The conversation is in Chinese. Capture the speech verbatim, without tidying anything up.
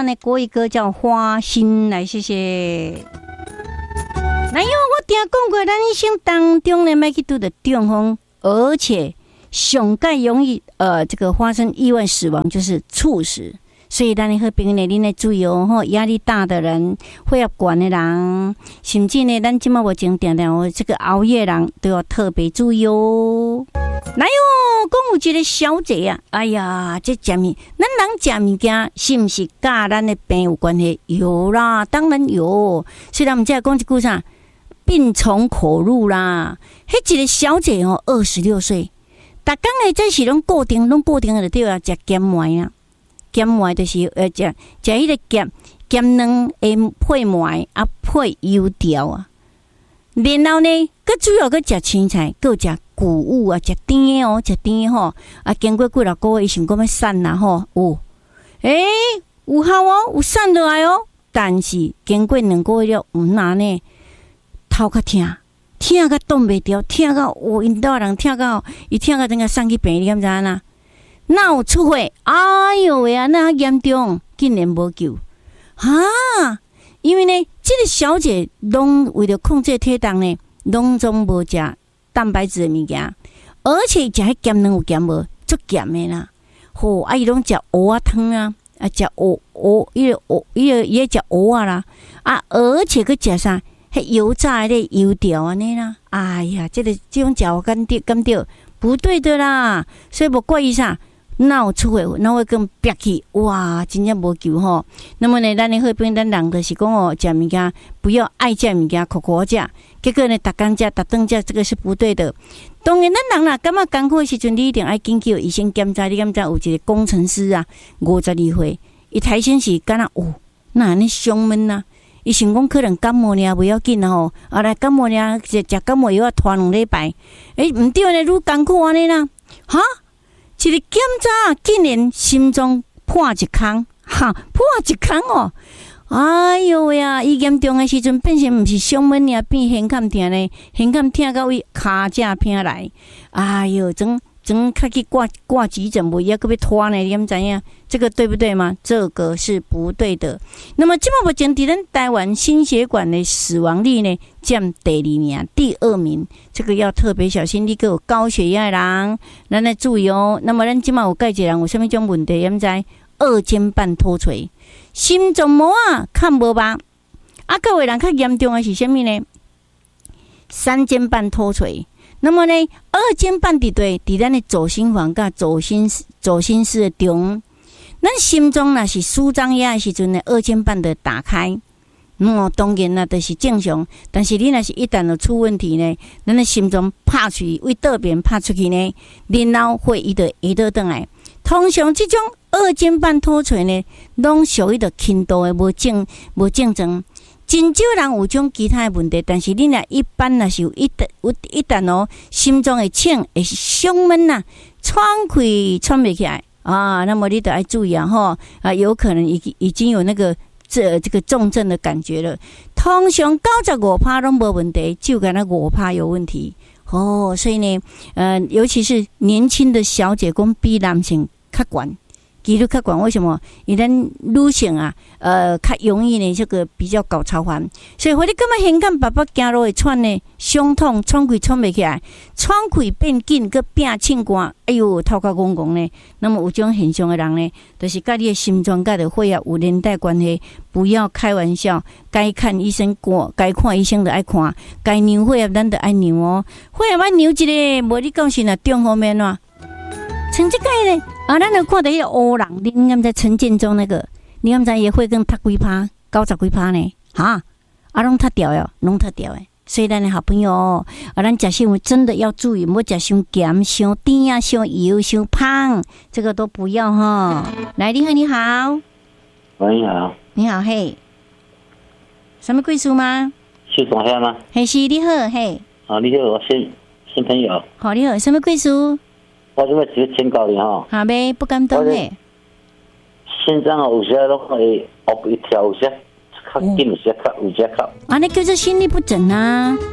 的国语歌叫《花心》，来谢谢。那因为我听讲过，咱一生当中呢，要去拄着中风，而且上盖容易呃这个发生意外死亡就是猝死。所以，咱的好朋友呢，恁要注意哦，吼，压力大的人、血压高的人，甚至呢，咱今麦目前定定哦，这个熬夜人都要特别注意哦。来哦，讲有一个小姐啊，哎呀，这食物，咱人食物件是毋是甲咱的病有关系？有啦，当然有。虽然我们再讲一句啥，病从口入啦。迄一个小姐哦，二十六岁，逐工的这是拢固定，拢固定的对啊，食咸糜啊。咸糜就是呃，食食迄个咸咸卵诶配糜啊，配油条啊。然后呢，佮主要佮食青菜，佮食谷物啊，食甜诶哦，食甜诶吼。啊，经过几六个月，伊想讲要瘦啦吼，有，诶、欸，有效哦，有瘦落来哦。但是经过两个月了，毋哪呢？头较痛，痛甲挡袂牢，痛到有因兜人痛到，伊痛到整个送去病院，你敢知影呐？哪有出血？哎呦喂啊，那严重，竟然无救啊！因为呢，这个小姐拢为了控制体重呢，拢总无食蛋白质的物件，而且食迄咸卵有咸无，足咸的啦。吼、哦，啊伊拢食蚵仔汤啊，啊食蚵蚵，伊个蚵，伊个伊个食蚵仔啦，啊而且佮食啥？迄油炸的油条安尼啦。哎呀，这个这种食法干对干对不对的啦，所以无怪伊啥。哪有出血，哪会更憋气？哇，真正无救吼。那么呢，咱的好朋友，咱人就是讲哦，食物件不要爱食物件，苦苦食。结果呢，逐工食、逐顿食，这个是不对的。当然，咱人啦，感觉艰苦的时阵，你一定爱紧叫医生检查。你敢知有一个工程师啊，五十二岁，伊台先是敢若有，那安尼胸闷呐。伊想讲可能感冒尔，不要紧啦吼。啊，来感冒尔，食食感冒药啊，拖两礼拜。诶、欸，毋对呢，愈艰苦安尼啦，哈？一个检查竟然心脏破一空，哈，破一空哦！哎呦喂啊！伊严重的时阵，变成毋是胸闷尔，变胸坎痛呢，胸坎痛到位骹只偏来。哎呦，真真开去挂挂急诊，无要搁要拖呢，你敢知影？这个对不对吗？这个是不对的。那么，今目前伫咱台湾心血管的死亡率呢，占第二名，第二名，这个要特别小心。你个有高血压的人，咱来注意哦。那么，咱今目有介一人有啥物种问题？敢知？二尖瓣脱垂，心脏膜啊看无吧？啊，各位人较严重的是啥物呢？三尖瓣脱垂。那么呢，二尖瓣伫对，伫咱的左心房甲左心左心室的中。咱心脏若是舒张压的时阵呢，二尖瓣就打开，嗯，当然啦，就是正常。但是你若是一旦有出问题呢，咱的心脏拍出去，为倒边拍出去呢，然后会伊就移倒转来。通常这种二尖瓣脱垂呢，拢属于着轻度的无症无症状。真少人有种其他的问题，但是你若一般若是有一旦有一旦哦，心脏会呛，会是胸闷呐，喘气喘不起来。啊，那么你得要注意啊，吼啊，有可能已已经有那个这这个重症的感觉了。通常九十五趴拢无问题，就敢那五趴有问题哦。所以呢，呃，尤其是年轻的小姐，讲比男性较悬。几率较悬，为什么？因为咱女性啊，呃，较容易呢，这个比较搞超凡，所以或者感觉胸坎爸爸走路会喘呢，胸痛，喘气喘不起来，喘气变紧，佮变凊寒，哎呦，头壳戆戆呢。那么有种现象的人呢，就是甲你的心脏、甲的血压有连带关系，不要开玩笑。该看医生过，该看医生就爱看，该量血压咱就爱量哦。血压要量一个，无你到时若中方面喏。像这个呢，啊，咱有看到迄个乌人，你敢知陈建州那个？你敢知也会跟踢几趴，九十几趴呢？哈，啊，拢踢掉哟，拢踢掉诶。所以咱的好朋友，啊，咱食食物真的要注意，莫食伤咸、伤甜啊、伤油、伤胖，这个都不要哈。来，你好，你好， 喂，你好， 你好，嘿，什么贵属吗？ 是总下吗？ 嘿，是你好，嘿。 啊，你好，我新新朋友。 好，你好，什么贵属？ 我这个只请教你哈。 好呗，不敢当诶。 心脏有些拢会凹一条，有些较紧，有些较有些较。 啊，那叫做心律不整啊。